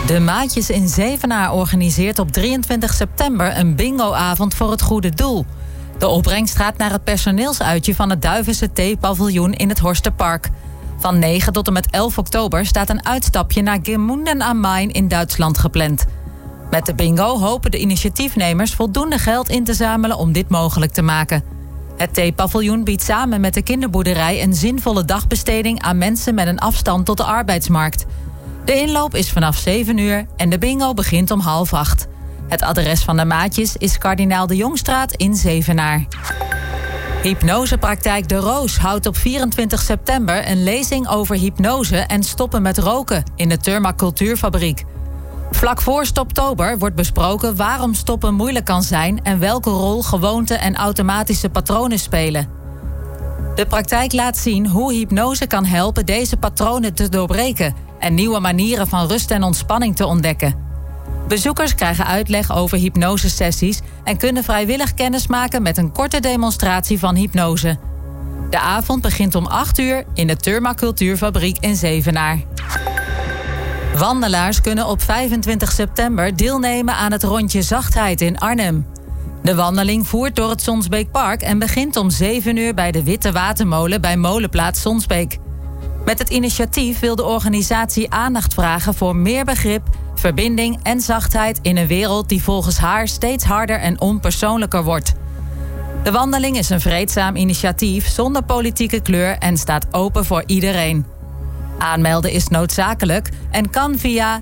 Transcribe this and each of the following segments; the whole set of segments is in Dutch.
De Maatjes in Zevenaar organiseert op 23 september een bingoavond voor het goede doel. De opbrengst gaat naar het personeelsuitje van het Duivense Theepaviljoen in het Horsterpark. Van 9 tot en met 11 oktober staat een uitstapje naar Gemünden am Main in Duitsland gepland. Met de bingo hopen de initiatiefnemers voldoende geld in te zamelen om dit mogelijk te maken. Het Theepaviljoen biedt samen met de kinderboerderij een zinvolle dagbesteding aan mensen met een afstand tot de arbeidsmarkt. De inloop is vanaf 7 uur en de bingo begint om 7:30. Het adres van de Maatjes is Kardinaal de Jongstraat in Zevenaar. Hypnosepraktijk De Roos houdt op 24 september een lezing over hypnose en stoppen met roken in de Turma Cultuurfabriek. Vlak voor Stoptober wordt besproken waarom stoppen moeilijk kan zijn en welke rol gewoonten en automatische patronen spelen. De praktijk laat zien hoe hypnose kan helpen deze patronen te doorbreken en nieuwe manieren van rust en ontspanning te ontdekken. Bezoekers krijgen uitleg over hypnosesessies en kunnen vrijwillig kennismaken met een korte demonstratie van hypnose. De avond begint om 8 uur in de Turma Cultuurfabriek in Zevenaar. Wandelaars kunnen op 25 september deelnemen aan het rondje Zachtheid in Arnhem. De wandeling voert door het Sonsbeekpark en begint om 7 uur bij de Witte Watermolen bij molenplaats Sonsbeek. Met het initiatief wil de organisatie aandacht vragen voor meer begrip, verbinding en zachtheid in een wereld die volgens haar steeds harder en onpersoonlijker wordt. De wandeling is een vreedzaam initiatief zonder politieke kleur en staat open voor iedereen. Aanmelden is noodzakelijk en kan via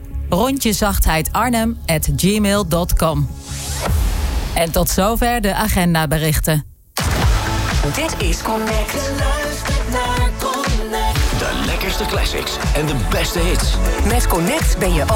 rondjezachtheidarnhem@gmail.com. En tot zover de agendaberichten. Dit is Connect. Je luistert naar Connect. De lekkerste classics en de beste hits. Met Connect ben je